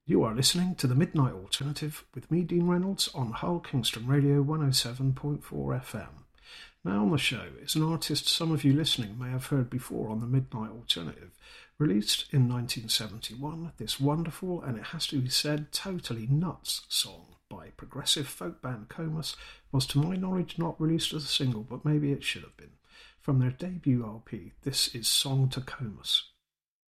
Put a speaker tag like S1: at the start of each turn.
S1: You are listening to the Midnight Alternative with me, Dean Reynolds, on Hull Kingston Radio 107.4 FM. Now on the show is an artist some of you listening may have heard before on the Midnight Alternative. Released in 1971, this wonderful, and it has to be said, totally nuts song by progressive folk band Comus was to my knowledge not released as a single, but maybe it should have been. From their debut LP, this is Song to Comus.